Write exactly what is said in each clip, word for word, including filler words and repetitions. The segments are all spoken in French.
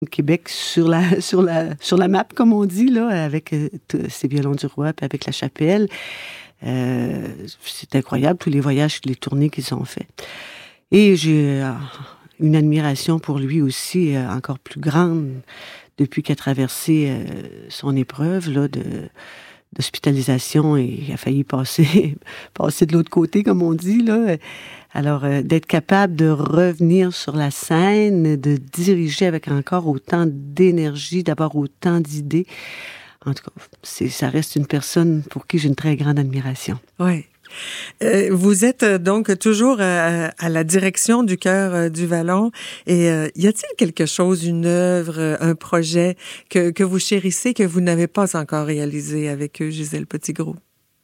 Québec sur la, sur la, sur la map, comme on dit, là, avec euh, ses violons du roi, puis avec la chapelle. Euh, c'est incroyable, tous les voyages, les tournées qu'ils ont fait. Et j'ai euh, une admiration pour lui aussi, euh, encore plus grande, depuis qu'il a traversé euh, son épreuve là, de, d'hospitalisation et il a failli passer, passer de l'autre côté, comme on dit, là. Alors, euh, d'être capable de revenir sur la scène, de diriger avec encore autant d'énergie, d'avoir autant d'idées. En tout cas, c'est, ça reste une personne pour qui j'ai une très grande admiration. Oui. Euh, vous êtes euh, donc toujours à, à la direction du Chœur euh, du Vallon. Et euh, y a-t-il quelque chose, une œuvre, euh, un projet que, que vous chérissez, que vous n'avez pas encore réalisé avec eux, Gisèle Petit-Gros?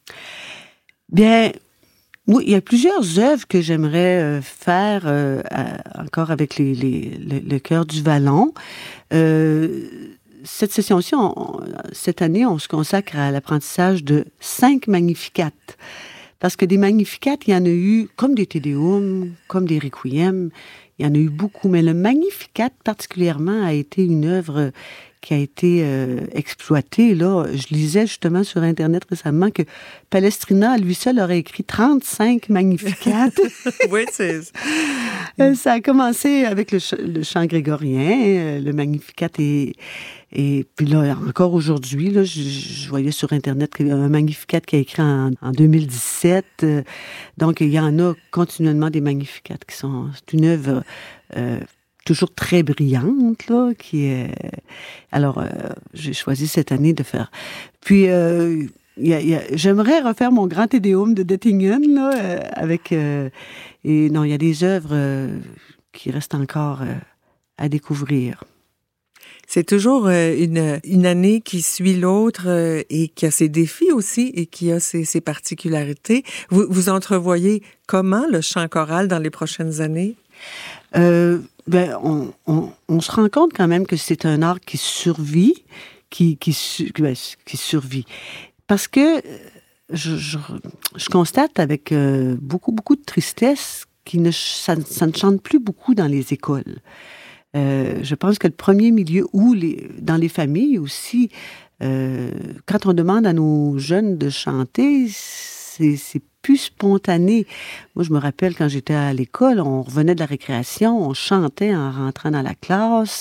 Bien, oui, il y a plusieurs œuvres que j'aimerais euh, faire euh, à, encore avec les, les, le, le Chœur du Vallon. Euh, cette session-ci, on, on, cette année, on se consacre à l'apprentissage de cinq Magnificats. Parce que des Magnificats, il y en a eu comme des Te Deum, comme des Requiem, il y en a eu beaucoup. Mais le Magnificat, particulièrement, a été une œuvre qui a été euh, exploitée. Là, je lisais justement sur Internet récemment que Palestrina, à lui seul, aurait écrit trente-cinq Magnificats. Oui, c'est... euh, ça a commencé avec le, ch- le chant grégorien. Le Magnificat est... Et puis là, encore aujourd'hui, là, je, je voyais sur Internet un Magnificat qui a écrit en, en deux mille dix-sept. Euh, donc, il y en a continuellement des Magnificats qui sont... C'est une œuvre euh, toujours très brillante, là, qui est... Alors, euh, j'ai choisi cette année de faire... Puis, euh, y a, y a, j'aimerais refaire mon grand Te Deum de Dettingen, là, euh, avec... Euh, et non, il y a des œuvres euh, qui restent encore euh, à découvrir. C'est toujours une, une année qui suit l'autre et qui a ses défis aussi et qui a ses, ses particularités. Vous, vous entrevoyez comment le chant choral dans les prochaines années? Euh, ben, on, on, on se rend compte quand même que c'est un art qui survit, qui, qui, ben, qui survit. Parce que je, je, je constate avec euh, beaucoup, beaucoup de tristesse que ne, ça, ça ne chante plus beaucoup dans les écoles. Euh, je pense que le premier milieu, ou les, dans les familles aussi, euh, quand on demande à nos jeunes de chanter, c'est, c'est plus spontané. Moi, je me rappelle quand j'étais à l'école, on revenait de la récréation, on chantait en rentrant dans la classe,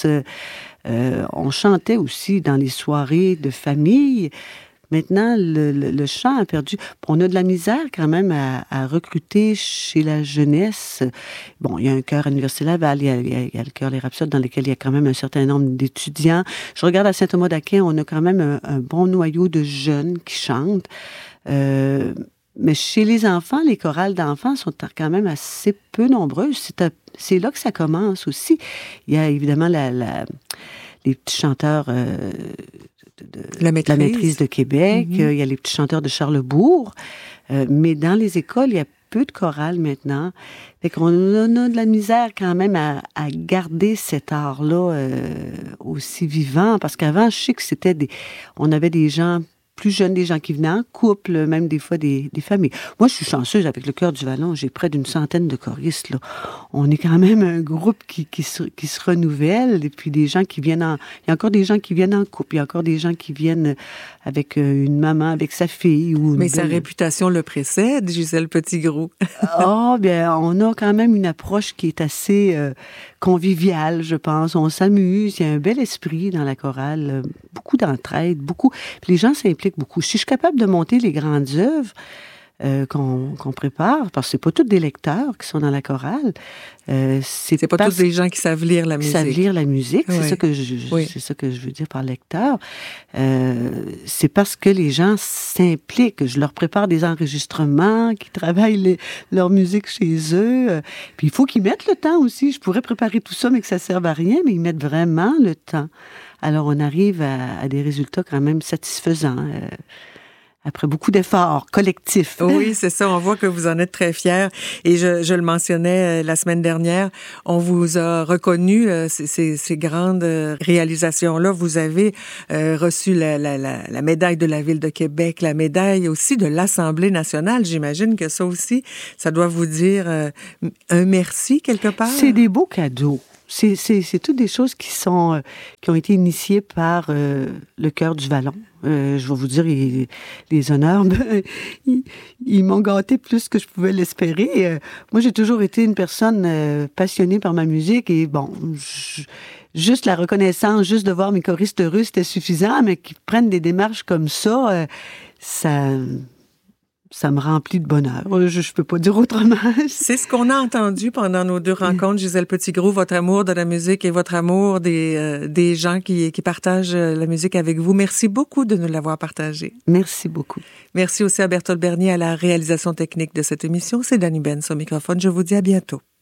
euh, on chantait aussi dans les soirées de famille. Maintenant, le, le, le chant a perdu. On a de la misère quand même à, à recruter chez la jeunesse. Bon, il y a un chœur à l'Université Laval, il y a, il y a, il y a le chœur Les Rhapsodes dans lequel il y a quand même un certain nombre d'étudiants. Je regarde à Saint-Thomas-d'Aquin, on a quand même un, un bon noyau de jeunes qui chantent. Euh, mais chez les enfants, les chorales d'enfants sont quand même assez peu nombreuses. C'est, un, c'est là que ça commence aussi. Il y a évidemment la, la, les petits chanteurs... Euh, De, de, la, maîtrise. la maîtrise de Québec, mm-hmm. euh, il y a les petits chanteurs de Charlesbourg, euh, mais dans les écoles, il y a peu de chorales maintenant. Fait qu'on a de la misère quand même à, à garder cet art-là euh, aussi vivant, parce qu'avant, je sais que c'était des... On avait des gens plus jeunes, des gens qui venaient en couple, même des fois des, des familles. Moi, je suis chanceuse avec le Chœur du Vallon, j'ai près d'une centaine de choristes, là. On est quand même un groupe qui, qui, se, qui se renouvelle, et puis des gens qui viennent en... Il y a encore des gens qui viennent en couple, il y a encore des gens qui viennent avec une maman, avec sa fille. Ou Mais belle... sa réputation le précède, Gisèle Petit-Gros. Ah, oh, bien, on a quand même une approche qui est assez euh, conviviale, je pense. On s'amuse, il y a un bel esprit dans la chorale, beaucoup d'entraide, beaucoup... Puis les gens s'impliquent beaucoup. Si je suis capable de monter les grandes œuvres euh, qu'on, qu'on prépare, parce que c'est pas tous des lecteurs qui sont dans la chorale, euh, c'est, c'est pas tous des gens qui savent lire la musique. Qui savent lire la musique, oui. c'est ça que je, oui. c'est ça que je veux dire par lecteur. Euh, c'est parce que les gens s'impliquent. Je leur prépare des enregistrements, qui travaillent les, leur musique chez eux. Puis il faut qu'ils mettent le temps aussi. Je pourrais préparer tout ça, mais que ça serve à rien, mais ils mettent vraiment le temps. Alors, on arrive à, à des résultats quand même satisfaisants, euh, après beaucoup d'efforts collectifs. Oui, c'est ça. On voit que vous en êtes très fiers. Et je, je le mentionnais euh, la semaine dernière, on vous a reconnu euh, ces, ces, ces grandes réalisations-là. Vous avez euh, reçu la, la, la, la médaille de la Ville de Québec, la médaille aussi de l'Assemblée nationale. J'imagine que ça aussi, ça doit vous dire euh, un merci quelque part. C'est des beaux cadeaux. c'est, c'est, c'est toutes des choses qui sont euh, qui ont été initiées par euh, le Chœur du Vallon. Euh, je vais vous dire, il, les honneurs, ben, ils, ils m'ont gâté plus que je pouvais l'espérer. Euh, moi, j'ai toujours été une personne euh, passionnée par ma musique et bon, je, juste la reconnaissance, juste de voir mes choristes heureux, c'était suffisant, mais qu'ils prennent des démarches comme ça, euh, ça... ça me remplit de bonheur. Je ne peux pas dire autrement. C'est ce qu'on a entendu pendant nos deux rencontres, Gisèle Petit-Gros, votre amour de la musique et votre amour des, euh, des gens qui, qui partagent la musique avec vous. Merci beaucoup de nous l'avoir partagé. Merci beaucoup. Merci aussi à Berthold Bernier à la réalisation technique de cette émission. C'est Dani Benz au microphone. Je vous dis à bientôt.